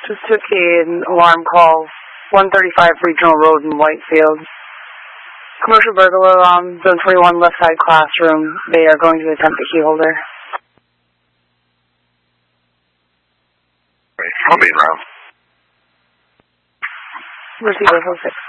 Just took an alarm call, 135 Regional Road in Whitefield. Commercial burglar alarm, zone 21, left side classroom. They are going to attempt the key holder. I'll be around. Receiver 06.